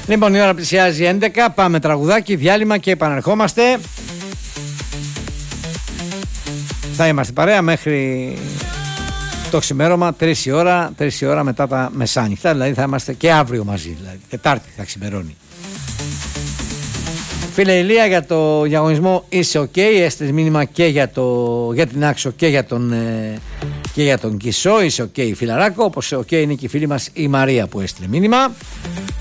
Λοιπόν, η ώρα πλησιάζει 11. Πάμε τραγουδάκι, διάλειμμα και επαναρχόμαστε. Θα είμαστε παρέα μέχρι το ξημέρωμα, 3 η ώρα μετά τα μεσάνυχτα. Δηλαδή θα είμαστε και αύριο μαζί. Δηλαδή, Τετάρτη θα ξημερώνει. Φίλε Ηλία, για το διαγωνισμό είσαι ok. Έστειλες μήνυμα και για την Άξο και για τον Κισό. Είσαι ok, φιλαράκο. Όπως ok είναι και η φίλη μας η Μαρία που έστειλε μήνυμα.